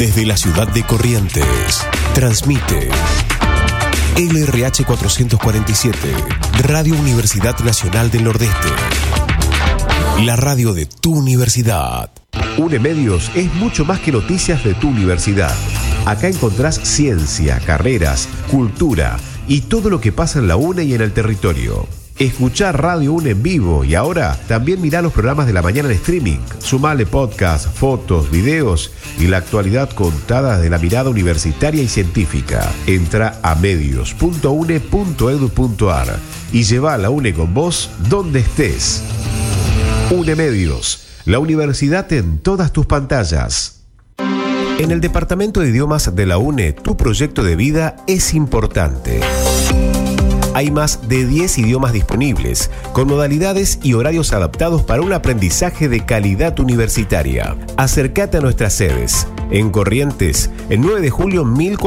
Desde la ciudad de Corrientes, transmite LRH 447, Radio Universidad Nacional del Nordeste. La radio de tu universidad. UNE Medios es mucho más que noticias de tu universidad. Acá encontrás ciencia, carreras, cultura y todo lo que pasa en la UNE y en el territorio. Escuchá Radio UNE en vivo y ahora también mirá los programas de la mañana en streaming. Sumale podcast, fotos, videos y la actualidad contada de la mirada universitaria y científica. Entra a medios.une.edu.ar y lleva a la UNE con vos donde estés. UNE Medios, la universidad en todas tus pantallas. En el Departamento de Idiomas de la UNE, tu proyecto de vida es importante. Hay más de 10 idiomas disponibles, con modalidades y horarios adaptados para un aprendizaje de calidad universitaria. Acércate a nuestras sedes. En Corrientes, el 9 de julio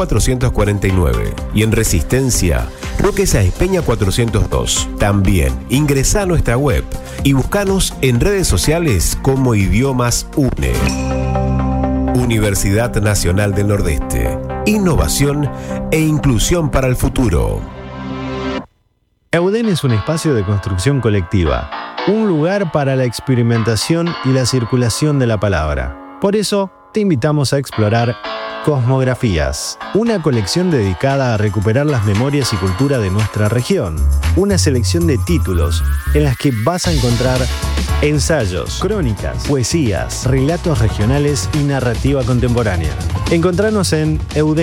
1449. Y en Resistencia, Roque Sáenz Peña 402. También ingresá a nuestra web y buscanos en redes sociales como Idiomas UNE. Universidad Nacional del Nordeste. Innovación e inclusión para el futuro. EUDEN es un espacio de construcción colectiva, un lugar para la experimentación y la circulación de la palabra. Por eso, te invitamos a explorar Cosmografías, una colección dedicada a recuperar las memorias y cultura de nuestra región. Una selección de títulos en las que vas a encontrar ensayos, crónicas, poesías, relatos regionales y narrativa contemporánea. Encontranos en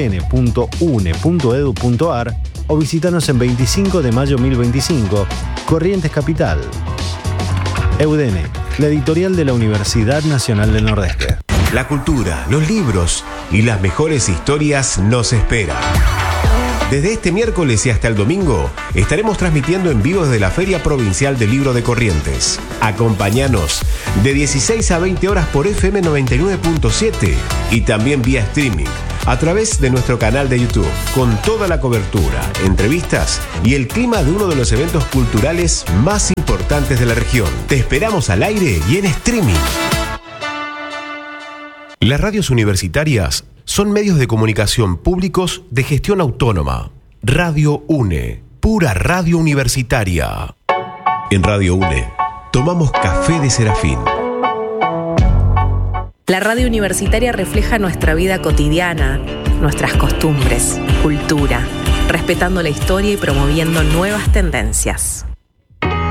eudene.une.edu.ar o visítanos en 25 de mayo 1025, Corrientes Capital. EUDENE, la editorial de la Universidad Nacional del Nordeste. La cultura, los libros y las mejores historias nos esperan. Desde este miércoles y hasta el domingo estaremos transmitiendo en vivo desde la Feria Provincial del Libro de Corrientes. Acompáñanos de 16 a 20 horas por FM 99.7 y también vía streaming a través de nuestro canal de YouTube, con toda la cobertura, entrevistas y el clima de uno de los eventos culturales más importantes de la región. Te esperamos al aire y en streaming. Las radios universitarias son medios de comunicación públicos de gestión autónoma. Radio UNE, pura radio universitaria. En Radio UNE, tomamos café de Serafín. La radio universitaria refleja nuestra vida cotidiana, nuestras costumbres, cultura, respetando la historia y promoviendo nuevas tendencias.